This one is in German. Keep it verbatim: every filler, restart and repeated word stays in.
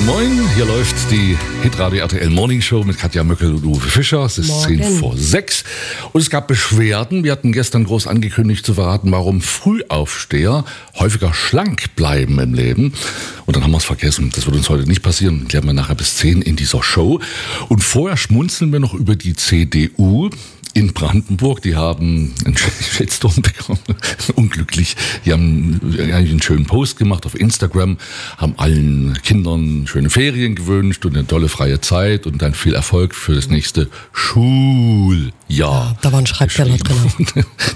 Moin, hier läuft die Hitradio R T L Morning Show mit Katja Möckel und Uwe Fischer. Es ist Morgen. zehn vor sechs und es gab Beschwerden. Wir hatten gestern groß angekündigt zu verraten, warum Frühaufsteher häufiger schlank bleiben im Leben. Und dann haben wir es vergessen. Das wird uns heute nicht passieren. Klären wir nachher bis zehn in dieser Show. Und vorher schmunzeln wir noch über die C D U in Brandenburg. Die haben einen Shitstorm bekommen. Unglücklich. Die haben eigentlich einen schönen Post gemacht auf Instagram, haben allen Kindern schöne Ferien gewünscht und eine tolle freie Zeit und dann viel Erfolg für das nächste Schuljahr. Da war ein Schreibfehler drin.